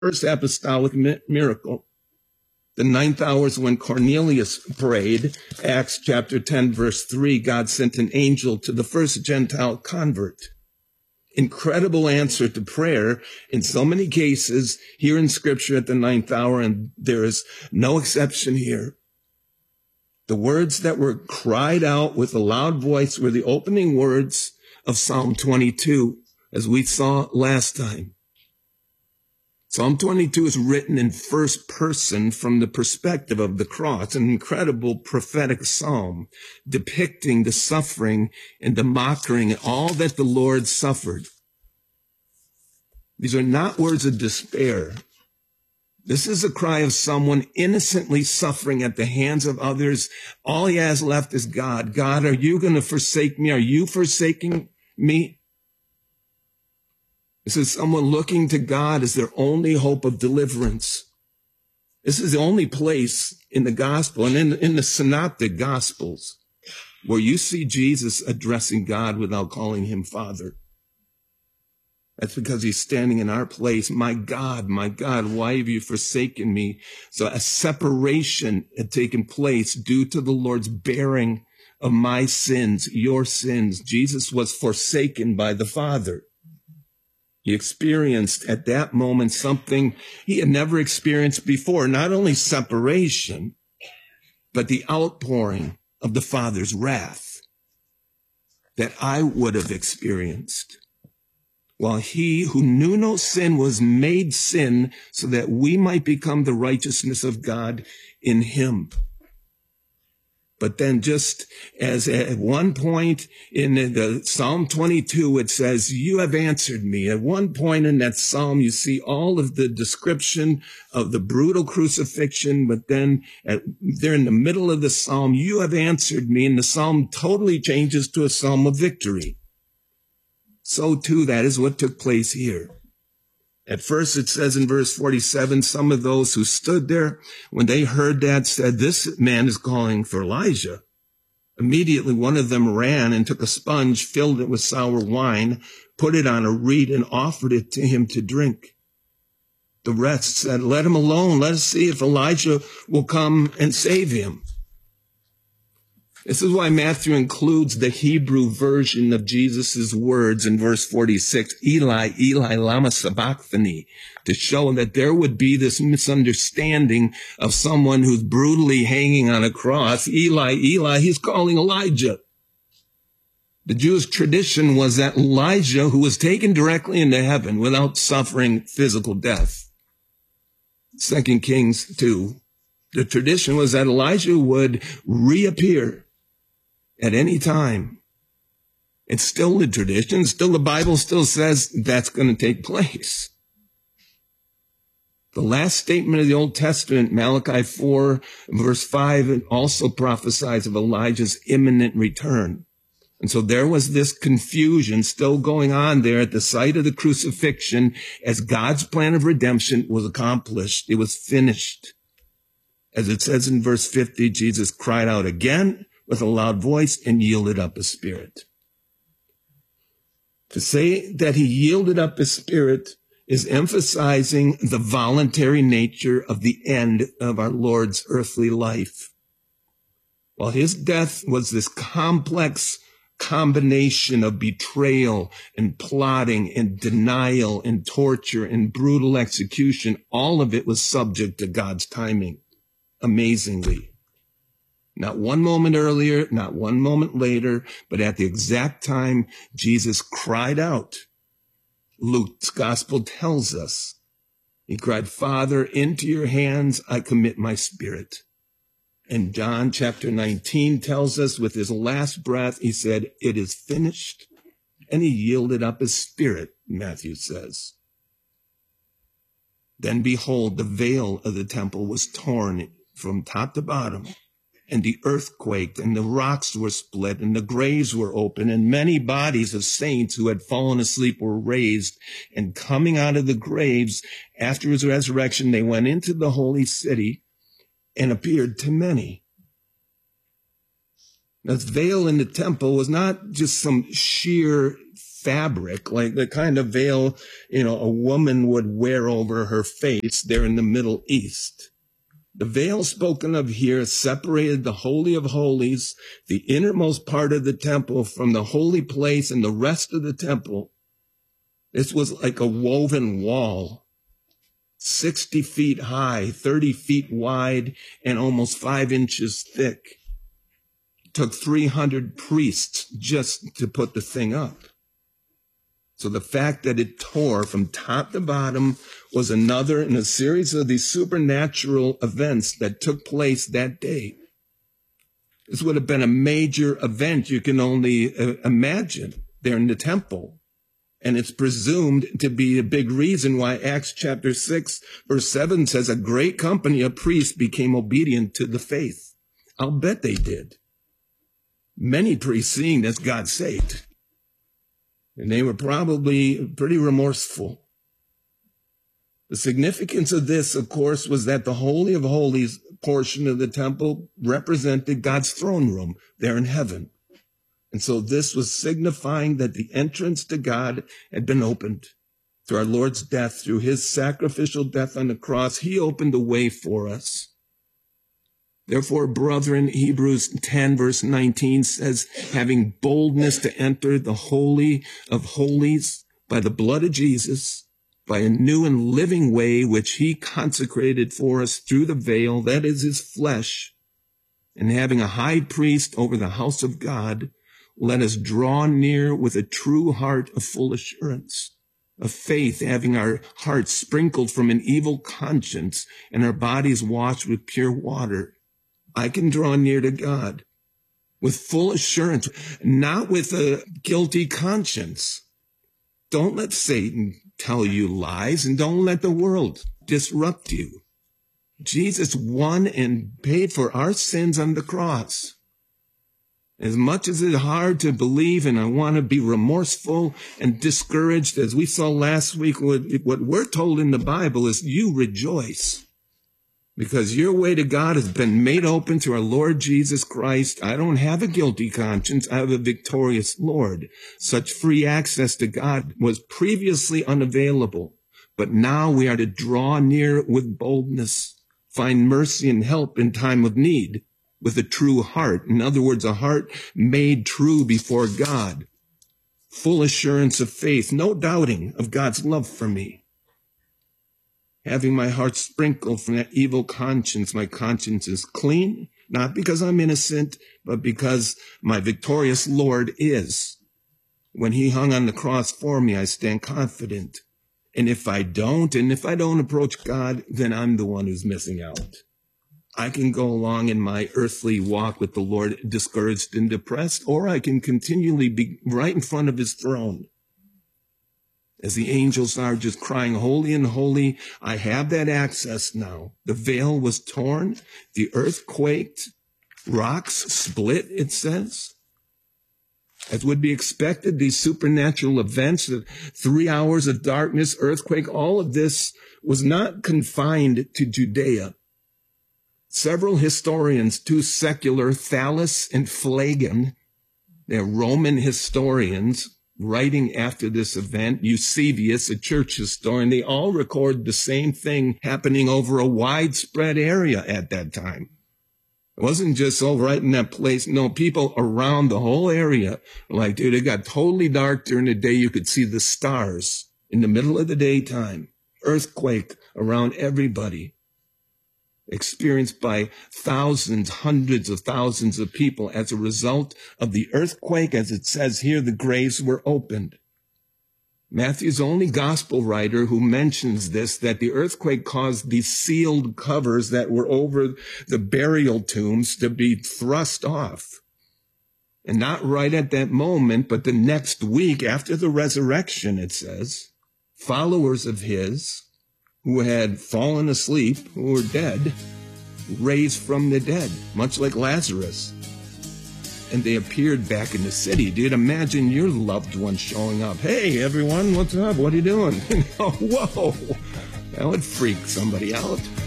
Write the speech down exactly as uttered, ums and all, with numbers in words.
first apostolic mi- miracle. The ninth hour is when Cornelius prayed. Acts chapter ten, verse three, God sent an angel to the first Gentile convert. Incredible answer to prayer in so many cases here in Scripture at the ninth hour, and there is no exception here. The words that were cried out with a loud voice were the opening words of Psalm twenty-two, as we saw last time. Psalm twenty-two is written in first person from the perspective of the cross, an incredible prophetic psalm depicting the suffering and the mocking and all that the Lord suffered. These are not words of despair. This is a cry of someone innocently suffering at the hands of others. All he has left is God. God, are you going to forsake me? Are you forsaking me? This is someone looking to God as their only hope of deliverance. This is the only place in the gospel and in, in the synoptic gospels where you see Jesus addressing God without calling him Father. That's because he's standing in our place. My God, my God, why have you forsaken me? So a separation had taken place due to the Lord's bearing of my sins, your sins. Jesus was forsaken by the Father. He experienced at that moment something he had never experienced before, not only separation, but the outpouring of the Father's wrath that I would have experienced. While he who knew no sin was made sin so that we might become the righteousness of God in him. But then just as at one point in the Psalm twenty-two, it says, you have answered me. At one point in that Psalm, you see all of the description of the brutal crucifixion, but then at, there in the middle of the Psalm, you have answered me. And the Psalm totally changes to a Psalm of victory. So too, that is what took place here. At first, it says in verse forty-seven, some of those who stood there, when they heard that, said, this man is calling for Elijah. Immediately, one of them ran and took a sponge, filled it with sour wine, put it on a reed, and offered it to him to drink. The rest said, let him alone. Let us see if Elijah will come and save him. This is why Matthew includes the Hebrew version of Jesus' words in verse forty-six, Eli, Eli, lama sabachthani, to show that there would be this misunderstanding of someone who's brutally hanging on a cross. Eli, Eli, he's calling Elijah. The Jewish tradition was that Elijah, who was taken directly into heaven without suffering physical death. Second Kings two, the tradition was that Elijah would reappear at any time. It's still the tradition. Still, the Bible still says that's going to take place. The last statement of the Old Testament, Malachi four, verse five, also prophesies of Elijah's imminent return. And so there was this confusion still going on there at the site of the crucifixion as God's plan of redemption was accomplished. It was finished. As it says in verse fifty, Jesus cried out again with a loud voice and yielded up his spirit. To say that he yielded up his spirit is emphasizing the voluntary nature of the end of our Lord's earthly life. While his death was this complex combination of betrayal and plotting and denial and torture and brutal execution, all of it was subject to God's timing. Amazingly. Not one moment earlier, not one moment later, but at the exact time Jesus cried out. Luke's gospel tells us. He cried, Father, into your hands I commit my spirit. And John chapter nineteen tells us with his last breath, he said, it is finished. And he yielded up his spirit, Matthew says. Then behold, the veil of the temple was torn from top to bottom. And the earth quaked, and the rocks were split, and the graves were open, and many bodies of saints who had fallen asleep were raised. And coming out of the graves after his resurrection, they went into the holy city and appeared to many. Now, the veil in the temple was not just some sheer fabric, like the kind of veil, you know, a woman would wear over her face there in the Middle East. The veil spoken of here separated the Holy of Holies, the innermost part of the temple, from the holy place and the rest of the temple. This was like a woven wall, sixty feet high, thirty feet wide, and almost five inches thick. It took three hundred priests just to put the thing up. So the fact that it tore from top to bottom was another in a series of these supernatural events that took place that day. This would have been a major event you can only uh, imagine there in the temple. And it's presumed to be a big reason why Acts chapter six, verse seven says a great company of priests became obedient to the faith. I'll bet they did. Many priests seeing this got saved. And they were probably pretty remorseful. The significance of this, of course, was that the Holy of Holies portion of the temple represented God's throne room there in heaven. And so this was signifying that the entrance to God had been opened. Through our Lord's death, through his sacrificial death on the cross, he opened the way for us. Therefore, brethren, Hebrews ten, verse nineteen says, having boldness to enter the Holy of Holies by the blood of Jesus, by a new and living way which he consecrated for us through the veil, that is his flesh, and having a high priest over the house of God, let us draw near with a true heart of full assurance, of faith, having our hearts sprinkled from an evil conscience and our bodies washed with pure water. I can draw near to God with full assurance, not with a guilty conscience. Don't let Satan tell you lies, and don't let the world disrupt you. Jesus won and paid for our sins on the cross. As much as it's hard to believe, and I want to be remorseful and discouraged, as we saw last week, what, what we're told in the Bible is you rejoice. Because your way to God has been made open to our Lord Jesus Christ. I don't have a guilty conscience. I have a victorious Lord. Such free access to God was previously unavailable. But now we are to draw near with boldness, find mercy and help in time of need, with a true heart. In other words, a heart made true before God. Full assurance of faith, no doubting of God's love for me. Having my heart sprinkled from that evil conscience, my conscience is clean, not because I'm innocent, but because my victorious Lord is. When he hung on the cross for me, I stand confident. And if I don't, and if I don't approach God, then I'm the one who's missing out. I can go along in my earthly walk with the Lord discouraged and depressed, or I can continually be right in front of his throne. As the angels are just crying, holy and holy, I have that access now. The veil was torn, the earth quaked, rocks split, it says. As would be expected, these supernatural events, the three hours of darkness, earthquake, all of this was not confined to Judea. Several historians, two secular, Thallus and Phlegon, they're Roman historians, writing after this event, Eusebius, a church historian, they all record the same thing happening over a widespread area at that time. It wasn't just all right in that place. No, people around the whole area were like, dude, it got totally dark during the day. You could see the stars in the middle of the daytime. Earthquake around everybody. Experienced by thousands, hundreds of thousands of people. As a result of the earthquake, as it says here, the graves were opened. Matthew's the only gospel writer who mentions this, that the earthquake caused these sealed covers that were over the burial tombs to be thrust off. And not right at that moment, but the next week after the resurrection, it says, followers of his who had fallen asleep, who were dead, raised from the dead, much like Lazarus. And they appeared back in the city. Dude, imagine your loved one showing up. Hey, everyone, what's up? What are you doing? Whoa, that would freak somebody out.